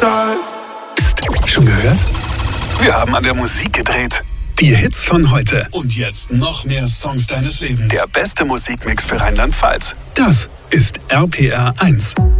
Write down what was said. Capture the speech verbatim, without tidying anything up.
Tag. Psst, schon gehört? Wir haben an der Musik gedreht. Die Hits von heute. Und jetzt noch mehr Songs deines Lebens. Der beste Musikmix für Rheinland-Pfalz. Das ist R P R eins.